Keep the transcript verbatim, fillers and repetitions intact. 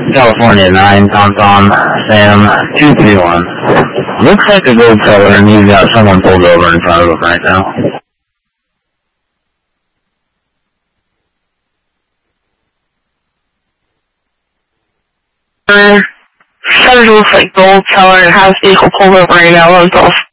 California nine, Tom Tom, Sam two three one. Looks like a gold color, and he's got someone pulled over in front of him right now. Says it looks like gold color and has vehicle pulled over right now. Those